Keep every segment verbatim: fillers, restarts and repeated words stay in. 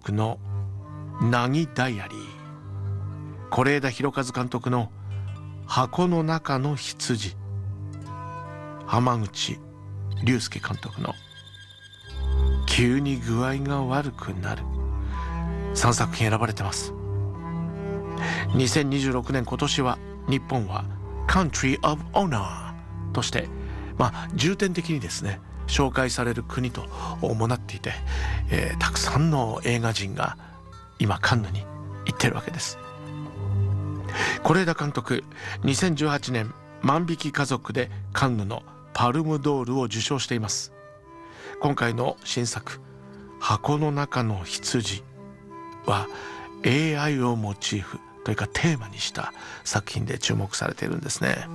督の凪ダイアリー、是枝裕和監督の箱の中の羊、濱口竜介監督の急に具合が悪くなる、さんさく品選ばれてます。にせんにじゅうろくねん、今年は日本は Country of Honor として、まあ、重点的にですね紹介される国ともなっていて、えー、たくさんの映画人が今カンヌに行ってるわけです。是枝監督、にせんじゅうはちねん万引き家族でカンヌのパルムドールを受賞しています。今回の新作箱の中の羊は エーアイ をモチーフというかテーマにした作品で注目されているんですね。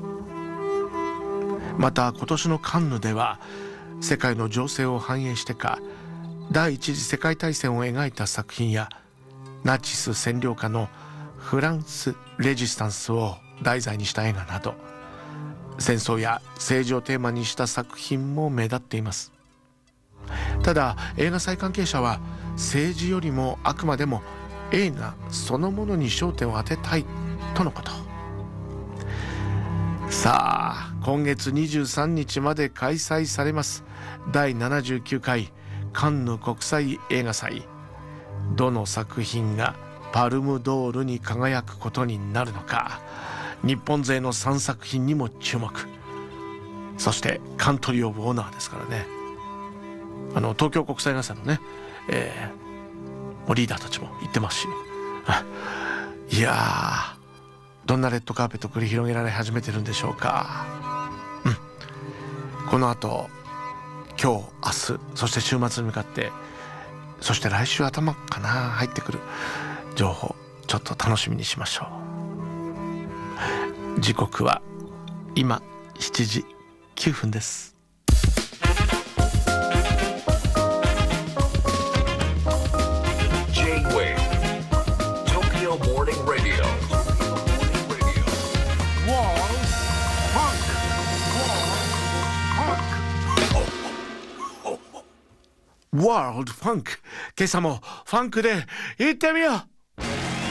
また今年のカンヌでは世界の情勢を反映してか第一次世界大戦を描いた作品やナチス占領下のフランスレジスタンスを題材にした映画など戦争や政治をテーマにした作品も目立っています。ただ映画祭関係者は政治よりもあくまでも映画そのものに焦点を当てたいとのこと。さあ今月にじゅうさんにちまで開催されますだいななじゅうきゅうかいカンヌ国際映画祭、どの作品がパルムドールに輝くことになるのか、日本勢のさんさく品にも注目。そしてカントリーオブオナーですからね、あの東京国際映画祭のね、えー、リーダーたちも言ってますし、いやーどんなレッドカーペット繰り広げられ始めてるんでしょうか。うん、この後今日明日そして週末に向かって、そして来週頭かな入ってくる情報ちょっと楽しみにしましょう。時刻は今しちじきゅうふんです。ワールドファンク、今朝もファンクで行ってみよう。